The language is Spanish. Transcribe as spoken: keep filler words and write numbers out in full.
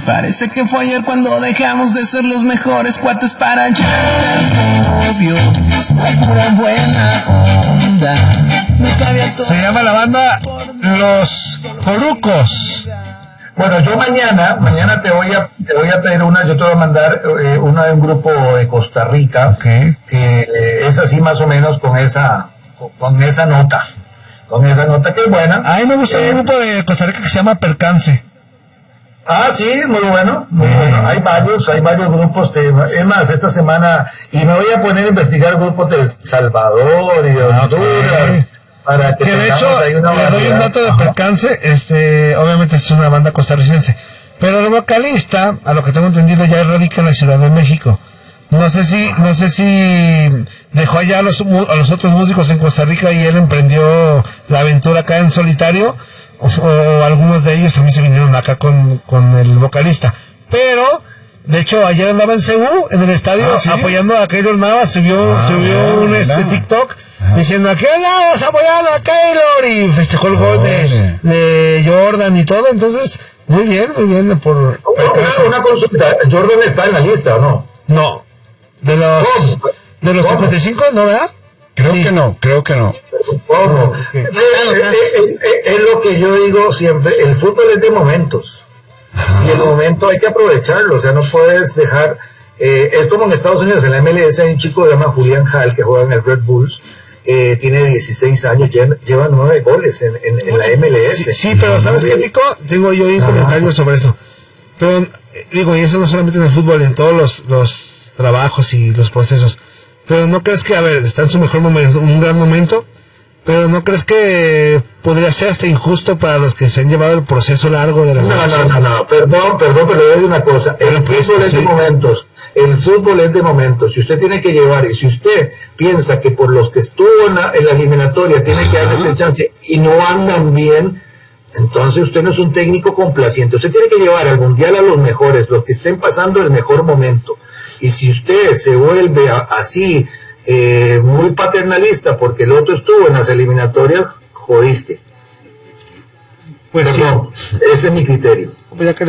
Parece que fue ayer cuando dejamos de ser los mejores cuates para ya ser novios. Hay pura buena onda. Nunca había todo. Se llama la banda Los Corucos. Bueno, yo mañana, mañana te voy a, te voy a pedir una, yo te voy a mandar eh, una de un grupo de Costa Rica, okay, que eh, es así más o menos con esa, con, con esa nota, con esa nota que es buena. A mí me gusta eh, un grupo de Costa Rica que se llama Percance. Ah, sí, muy bueno, muy eh. bueno. Hay varios, hay varios grupos. De, es más, esta semana, y me voy a poner a investigar grupos de El Salvador y de Honduras. Okay. Para que, que de hecho, ahí una le doy un dato de Percance, este, obviamente es una banda costarricense, pero el vocalista, a lo que tengo entendido, ya radica en la Ciudad de México. No sé si, no sé si dejó allá a los, a los otros músicos en Costa Rica y él emprendió la aventura acá en solitario, o, o algunos de ellos también se vinieron acá con, con el vocalista. Pero, de hecho, ayer andaba en Cebu, en el estadio, ah, ¿sí?, apoyando a Keylor Navas, subió, ah, subió un este, TikTok, diciendo, aquí andamos apoyando a Keylor, y festejó el gol de, de Jordan y todo. Entonces, muy bien, muy bien por... Una, una consulta, ¿Jordan está en la lista o no? No, de los ¿Cómo? de los ¿Cómo? cincuenta y cinco, ¿no, verdad? Creo sí. que no, creo que no. ¿Cómo? Okay. Es, es, es, es lo que yo digo siempre, el fútbol es de momentos, ajá, y el momento hay que aprovecharlo, o sea, no puedes dejar... Eh, es como en Estados Unidos, en la M L S hay un chico que se llama Julian Hall que juega en el Red Bulls. Eh, tiene dieciséis años, lleva, lleva nueve goles en, en, en la M L S. Sí, sí, pero ¿sabes qué, Tico? Tengo yo un comentario sobre eso. Pero, digo, y eso no solamente en el fútbol, en todos los, los trabajos y los procesos. Pero ¿no crees que, a ver, está en su mejor momento, un gran momento, pero ¿no crees que podría ser hasta injusto para los que se han llevado el proceso largo de la No, no, no, no, perdón, perdón, pero le voy a decir una cosa. El fútbol es de momentos. El fútbol es de momentos. Si usted tiene que llevar, y si usted piensa que por los que estuvo en la, en la eliminatoria tiene que darles el chance y no andan bien, entonces usted no es un técnico complaciente. Usted tiene que llevar al mundial a los mejores, los que estén pasando el mejor momento. Y si usted se vuelve a, así eh, muy paternalista porque el otro estuvo en las eliminatorias, jodiste. Pues perdón, sí. Ese es mi criterio.